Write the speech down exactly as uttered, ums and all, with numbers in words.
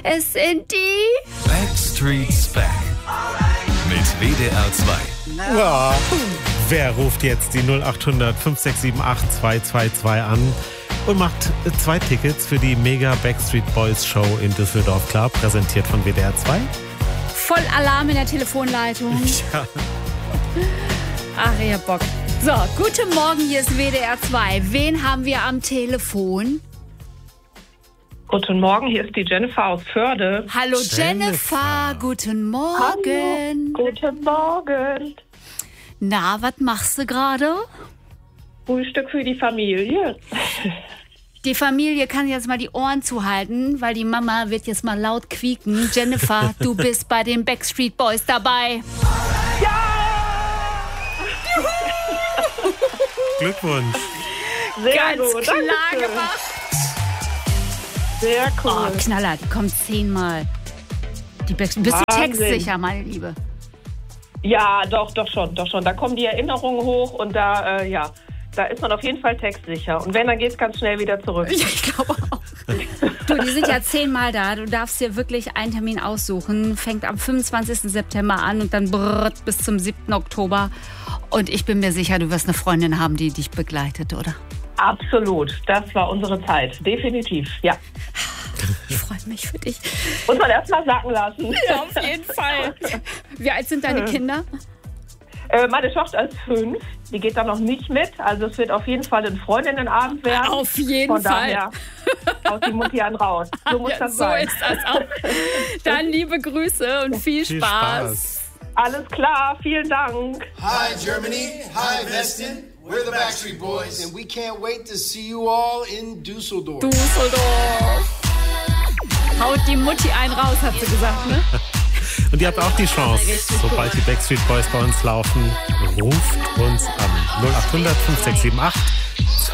Es sind die Backstreet's Back mit W D R zwei. Ja. Wer ruft jetzt die null acht hundert fünf sechs sieben acht zwei zwei zwei an und macht zwei Tickets für die Mega Backstreet Boys Show in Düsseldorf klar, präsentiert von W D R zwei? Voll Alarm in der Telefonleitung. Ja. Ach, ihr habt Bock. So, guten Morgen, hier ist W D R zwei. Wen haben wir am Telefon? Guten Morgen, hier ist die Jennifer aus Förde. Hallo Jennifer. Jennifer, guten Morgen. Hallo. Guten Morgen. Na, was machst du gerade? Frühstück für die Familie. Die Familie kann jetzt mal die Ohren zuhalten, weil die Mama wird jetzt mal laut quieken. Jennifer, du bist bei den Backstreet Boys dabei. Glückwunsch. Sehr Ganz gut. klar Dankeschön. gemacht. Sehr Oh, cool. Knaller, die kommt zehnmal. Die Backstreet. Bist du Wahnsinn. textsicher, meine Liebe? Ja, doch, doch schon, doch schon. Da kommen die Erinnerungen hoch und da, äh, ja, da ist man auf jeden Fall textsicher. Und wenn, dann geht's ganz schnell wieder zurück. Ja, ich glaube auch. Du, die sind ja zehnmal da. Du darfst dir wirklich einen Termin aussuchen. Fängt am fünfundzwanzigsten September an und dann brrrt bis zum siebten Oktober. Und ich bin mir sicher, du wirst eine Freundin haben, die dich begleitet, oder? Absolut. Das war unsere Zeit. Definitiv, ja. Ich freue mich für dich. Muss man erst mal sacken lassen. Ja, auf jeden Fall. Wie alt sind deine Kinder? Äh, meine Tochter ist fünf. Die geht da noch nicht mit. Also es wird auf jeden Fall ein Freundinnenabend werden. Auf jeden Von Fall. daher haut die Mutti an raus. So muss Ja, das so sein. ist das auch. Dann liebe Grüße und viel, Viel Spaß. Spaß. Alles klar, vielen Dank. Hi, Germany. Hi, Weston. We're the Backstreet Boys, and we can't wait to see you all in Düsseldorf. Düsseldorf. Haut die Mutti einen raus, hat sie gesagt, ne? Und ihr habt auch die Chance, sobald die Backstreet Boys bei uns laufen, ruft uns an null acht hundert fünf sechs sieben acht